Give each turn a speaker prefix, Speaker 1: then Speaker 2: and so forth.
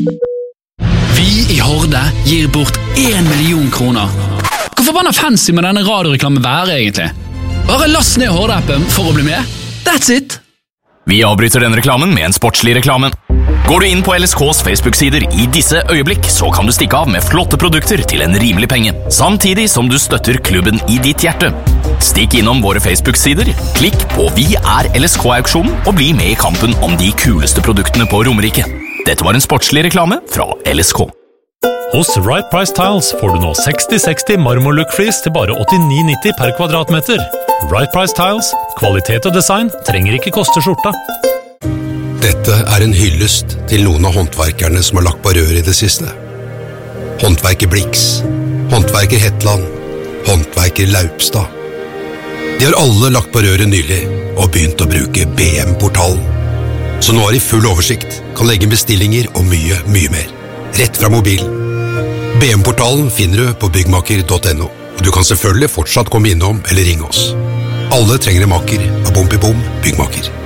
Speaker 1: Vi i Horde gir bort 1 million kroner. Hvor forbanna fancy med denne radioreklamen være egentlig? Bare last ned Horde-appen for å bli med. That's it!
Speaker 2: Vi avbryter denne reklamen med en sportslig reklame. Går du inn på LSKs Facebook-sider i disse øyeblikk, så kan du stikke av med flotte produkter til en rimelig penge, samtidig som du støtter klubben i ditt hjerte. Stikk innom våre Facebook-sider, klikk på Vi er LSK-auksjonen og bli med i kampen om de kuleste produktene på Romerike. Dette var en sportslig reklame fra LSK.
Speaker 3: Hos Right Price Tiles får du nå 60-60 marmorlook-flis til bare 89,90 per kvadratmeter. Right Price Tiles, kvalitet og design trenger ikke koste skjorta.
Speaker 4: Dette er en hyllest til noen av håndverkerne som har lagt på rør i det siste. Håndverker Blix, håndverker Hetland, håndverker Laupstad. De har alle lagt på røret nylig og begynt å bruke BM-portalen. Så nå har de full oversikt, kan legge bestillinger og mye, mye mer. Rett fra mobilen. BM-portalen finner du på byggmaker.no, og du kan selvfølgelig fortsatt komme innom eller ringe oss. Alle trenger en makker av Bom i Bom Byggmaker.